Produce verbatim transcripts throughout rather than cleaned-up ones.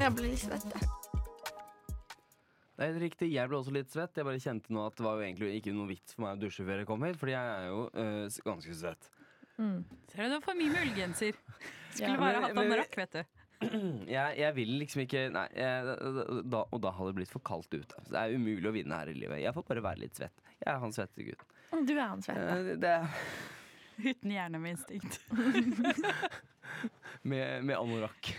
Jeg blir svett. Det er helt riktig, jeg ble også litt svett. Jeg bare kjente nå at det var jo egentlig ikke noe vits for meg å dusje før jeg kom hit, fordi jeg er jo øh, ganske svett. Mm. Ser du, du har for mye med ullgenser. Skulle Ja, bare men- hatt han men- rakk, vet du. Jeg, jeg vil liksom ikke Nei, jeg, da, og da hadde det blitt for kaldt ute. Så det er umulig å vinne her i livet. Jeg får bare være litt svett. Jeg er han svette gutten. Du er han svett. Eh, Det er Uten hjerne med instinkt. med, med anorakk.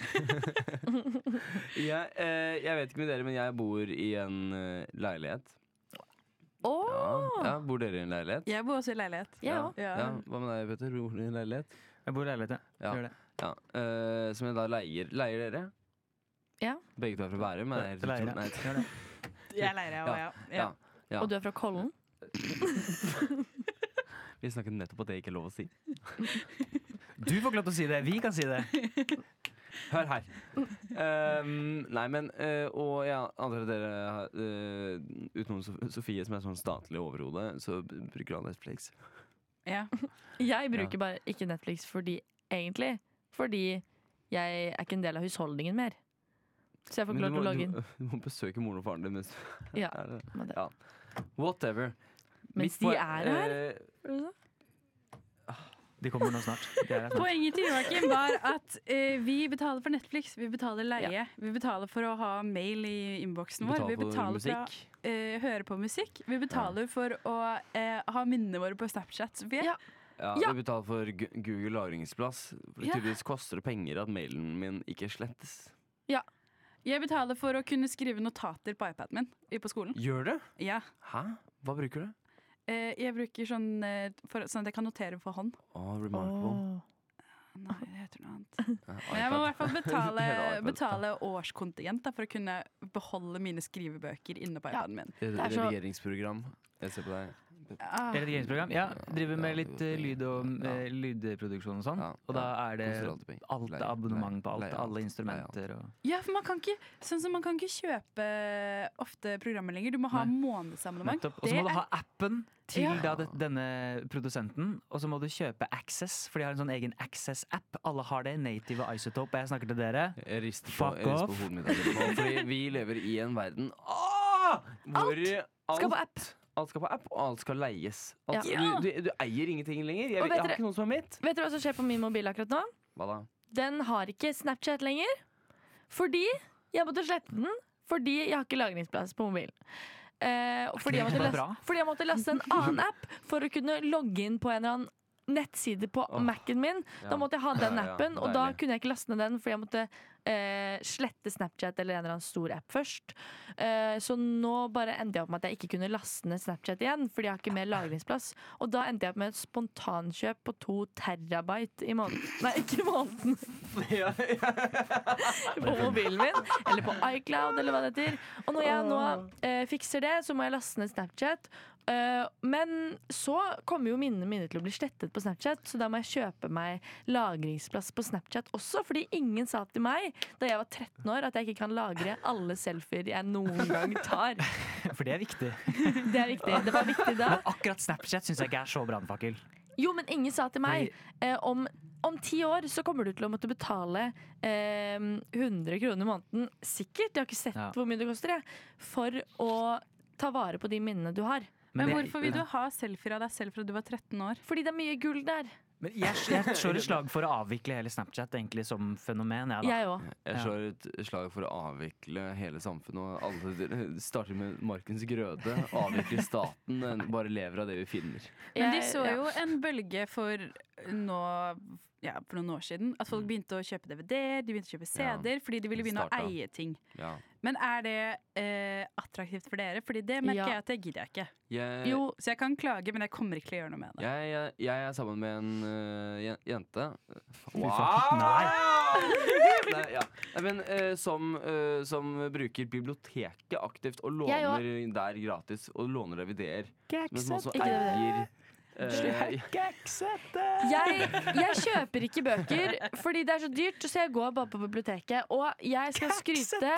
jeg, eh, jeg vet ikke med dere, men jeg bor i en eh, leilighet. Åh! Ja, ja, bor dere i en leilighet? Jeg bor også i leilighet. Jeg Ja. òg. Ja. Ja, hva med deg, Petter? Bor du i en leilighet? Jeg bor i leilighet, ja. Ja. Gjør det. Ja, eh, som jeg da leier. Leier dere? Ja. Begge to er fra Bærum? er det helt Jeg leier, utro- Nei, ja. Gjør det. Jeg leier, jeg òg, ja. ja, ja. Og du er fra Kollen? Vi snakket nettopp at det ikke er lov å si. Du får ikke lov til å si det. Vi kan si det. Hør her. Um, nei, men uh, Og ja, andre av dere uh, utenom Sof- Sofie, som er sånn statlig overhode, så b- bruker han Netflix. Ja. Jeg bruker bare ikke Netflix fordi egentlig Fordi jeg er ikke en del av husholdningen mer. Så jeg får ikke Men lov til å du, må, logge inn. du, du må besøke moren og faren din mens Ja, er det. men det- Ja. Whatever. Mens Mitt de poeng- er her. eh, De kommer nå snart. De er her snart. Poenget til Joakim var at eh, vi betaler for Netflix, vi betaler leie, vi betaler for å ha mail i innboksen vår, Betaler vi for betaler for å musikk. eh, høre på musikk, vi betaler for å eh, ha minnene våre på Snapchat, Sofie. Ja. Ja, Ja. Vi betaler for Gu- Google lagringsplass. For Ja. Tydeligvis koster det penger at mailen min ikke slettes. Jeg betaler for å kunne skrive notater på iPaden min i- på skolen. Gjør det? Ja. Hæ? Hva bruker du? Eh, jeg bruker sånn, eh, for, sånn at jeg kan notere for hånd. Å, remarkable. Nei, det heter noe annet. Ja, Men jeg må i iPad. hvert fall betale, Hele iPad. betale årskontingent da, for å kunne beholde mine skrivebøker inne på Ja. iPaden min. Re- er så- Redigeringsprogram. Jeg ser på deg. Ah, Redigeringsprogram. Ja, driver med litt eh, lyd og eh, lydproduksjon og sånn. Ja, Og da ja. er det Koster alltid penger. alt Leie, abonnement på alt. leie, Alle leie instrumenter og ja, for man kan ikke Sånn som man kan ikke kjøpe ofte programmer lenger. Du må ha Nei. månedsabonnement. Nettopp. Og så må du ha appen til Ja. da, det- denne produsenten, og så må du kjøpe Access, for de har en sånn egen Access-app. Alle har det. Native og Isotope. Og jeg snakker til dere. Jeg rister på, Fuck jeg rister på off. hodet mitt etterpå, fordi vi lever i en verden ah, hvor alt Skal på app. Alt skal på app, og alt skal leies. Alt, Ja. du, du, du eier ingenting lenger. Jeg, Og vet jeg har dere- ikke noe som er mitt. Vet dere hva som skjer på min mobil akkurat nå? Hva da? Den har ikke Snapchat lenger. Fordi jeg måtte slette den. Fordi jeg har ikke lagringsplass på mobilen. Eh, og fordi, jeg måtte Det er laste, bra. fordi jeg måtte laste en annen app for å kunne logge inn på en eller annen nettside på Åh. Mac-en min. Ja. Da måtte jeg ha den Ja, ja, appen, og da deilig. kunne jeg ikke laste ned den, fordi jeg måtte eh, slette Snapchat eller en eller annen stor app først. Eh, så nå bare endte jeg opp med at jeg ikke kunne laste ned Snapchat igjen, fordi jeg har ikke mer lagringsplass. Og da endte jeg opp med et spontankjøp på to terabyte i måneden. Nei, ikke i måneden. På mobilen min, eller på iCloud, eller hva det heter. Og når jeg nå eh, fikser det, så må jeg laste ned Snapchat. Eh, men så kommer jo minnene mine til å bli slettet på Snapchat, så da må jeg kjøpe meg lagringsplass på Snapchat også, fordi ingen sa til meg da jeg var tretten år at jeg ikke kan lagre alle selfier jeg noen gang tar. For det er viktig. Det er viktig. Det var viktig da. Men akkurat Snapchat syns jeg ikke er så brannfakkel. Jo, men ingen sa til meg eh, om, om ti år så kommer du til å måtte betale eh, hundre kroner i måneden, sikkert, jeg har ikke sett Ja. hvor mye det koster jeg, for å ta vare på de minnene du har. Men jeg- hvorfor vil du ha selfier av deg selv fra du var tretten år? Fordi det er mye gull der. Men jeg, jeg slår et slag for å avvikle hele Snapchat egentlig som fenomen. Ja, da. Jeg òg. Jeg Ja. slår et slag for å avvikle hele samfunnet. Og alle starter med markens grøde. Avvikle staten. men Bare lever av det vi finner. Men de så jo en bølge for nå ja, for noen år siden at folk begynte å kjøpe D V D-er, de begynte å kjøpe C D-er fordi de ville begynne å Starta. eie ting. Ja. Men er det eh, attraktivt for dere? Fordi det merker Ja. jeg at det gidder jeg ikke. Jeg, Jo, Så jeg kan klage, men jeg kommer ikke til å gjøre noe med det. jeg, jeg, jeg er sammen med en øh, jen- jente. Fy faen. Nei. Nei, ja. Nei, men, øh, som, øh, som bruker biblioteket aktivt og Jeg låner der gratis. Og låner D V D-er. Men som også Ikke D V D. eier øh, jeg, jeg kjøper ikke bøker fordi det er så dyrt, så jeg går bare på biblioteket. Og jeg skal skryte,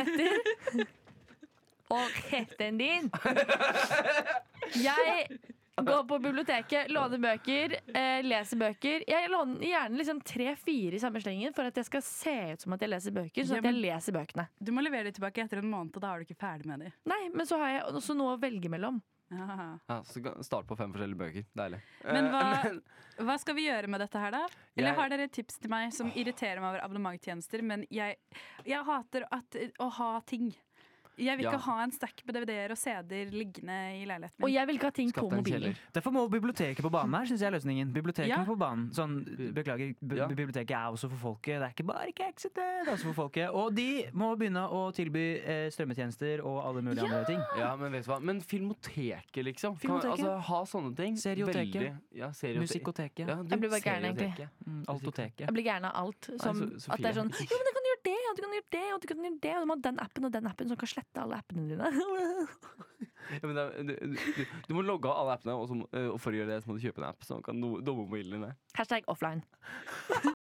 Petter, og hetten din. Jeg Gå på biblioteket, låne bøker, eh, lese bøker. Jeg låner gjerne liksom tre-fire i samme slengen for at jeg skal se ut som at jeg leser bøker. Sånn at jeg leser bøkene. Du må levere dem tilbake etter en måned, og da er du ikke ferdig med dem. Nei, men så har jeg også noe å velge mellom. Ja. Ja, så kan- start på fem forskjellige bøker. Deilig. Men Eh, hva, men- hva skal vi gjøre med dette her, da? Eller Jeg- har dere tips til meg som irriterer meg over abonnementtjenester, men jeg, jeg hater at, å ha ting. Jeg vil Ja. ikke ha en stack med D V D-er og C D-er liggende i leiligheten Og min. jeg vil ikke ha ting Skaff på deg en mobilen. kjeller. Derfor må biblioteket på banen her, synes jeg er løsningen. Biblioteket Ja. må på banen. Sånn, beklager, b Ja. biblioteket er også for folket. Det er ikke bare Kaxit, det er også for folket. Og de må begynne å tilby eh, strømmetjenester og alle mulige andre ting. Ja, men vet du hva? Men Filmoteket, liksom. Kan, Filmoteket. altså, ha sånne ting. Serioteket. Veldig- Ja, seriote- Musikkoteket. Ja, du, Jeg blir bare gæren, egentlig. serioteket. Mm, Altoteket. Jeg blir gæren av alt. Som Nei, so- at det er Sofie. sånn Jo, men du kan gjøre det, og du kan gjøre det, og du kan gjøre det, og du må ha den appen og den appen som kan slette alle appene dine. Ja, men det er, du, du, du, du må logge av alle appene, og, så, må- øh, og for å gjøre det så må du kjøpe en app som kan do- domme mobilen din. Hashtag offline.